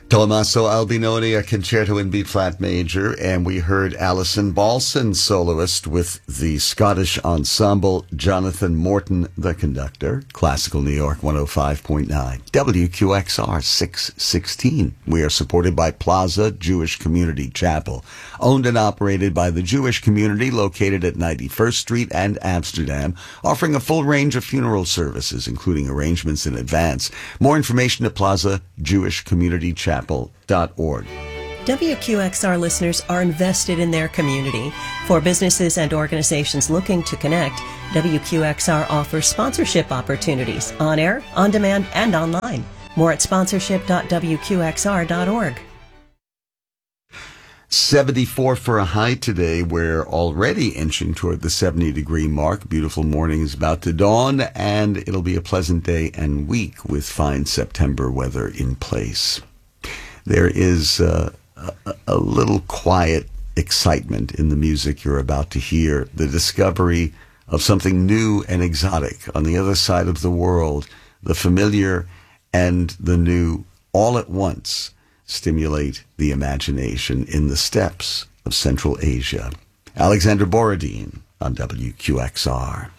Tommaso Albinoni, a concerto in B-flat major, and we heard Alison Balson, soloist, with the Scottish ensemble, Jonathan Morton, the conductor. Classical New York 105.9, WQXR 616. We are supported by Plaza Jewish Community Chapel, owned and operated by the Jewish community located at 91st Street and Amsterdam, offering a full range of funeral services, including arrangements in advance. More information at plazajewishcommunitychapel.org. WQXR listeners are invested in their community. For businesses and organizations looking to connect, WQXR offers sponsorship opportunities on air, on demand, and online. More at sponsorship.wqxr.org. 74 for a high today. We're already inching toward the 70-degree mark. Beautiful morning is about to dawn, and it'll be a pleasant day and week with fine September weather in place. There is a little quiet excitement in the music you're about to hear, the discovery of something new and exotic on the other side of the world. The familiar and the new all at once stimulate the imagination in the steppes of Central Asia. Alexander Borodin on WQXR.